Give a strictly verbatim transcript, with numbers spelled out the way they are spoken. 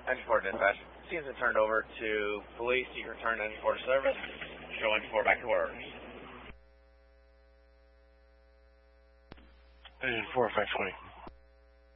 Engine four dispatch. Scene's been turned over to police. You can return engine four to service. Show engine four back to work. Engine four, five twenty.